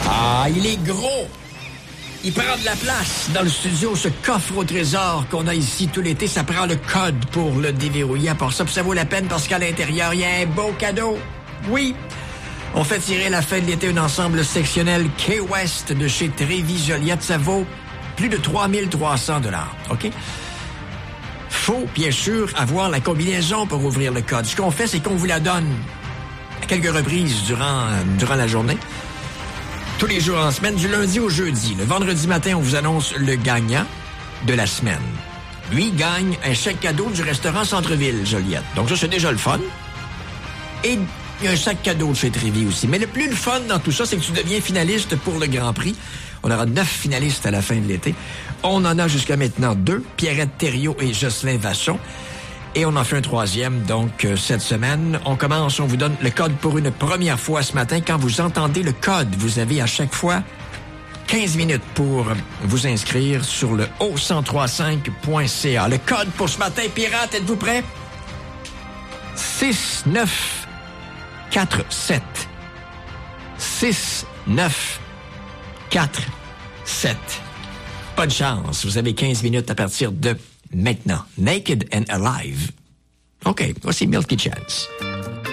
Ah, il est gros! Il prend de la place dans le studio, ce coffre au trésor qu'on a ici tout l'été. Ça prend le code pour le déverrouiller. À part ça, puis ça vaut la peine parce qu'à l'intérieur, il y a un beau cadeau. Oui! On fait tirer à la fin de l'été un ensemble sectionnel Key West de chez Trévis Joliette. Ça vaut plus de 3300 $. OK? Faut, bien sûr, avoir la combinaison pour ouvrir le code. Ce qu'on fait, c'est qu'on vous la donne à quelques reprises durant la journée. Tous les jours en semaine, du lundi au jeudi. Le vendredi matin, on vous annonce le gagnant de la semaine. Lui gagne un chèque cadeau du restaurant Centre-Ville Joliette. Donc ça, c'est déjà le fun. Et il y a un sac cadeau de chez Trévis aussi. Mais le plus le fun dans tout ça, c'est que tu deviens finaliste pour le Grand Prix. On aura 9 finalistes à la fin de l'été. On en a jusqu'à maintenant 2, Pierrette Thériault et Jocelyn Vachon. Et on en fait un 3e, donc, cette semaine. On commence, on vous donne le code pour une première fois ce matin. Quand vous entendez le code, vous avez à chaque fois 15 minutes pour vous inscrire sur le o1035.ca. Le code pour ce matin, Pirate, êtes-vous prêts? 6947. 6947. Pas de chance, vous avez 15 minutes à partir de maintenant. Naked and Alive. OK, voici Milky Chance.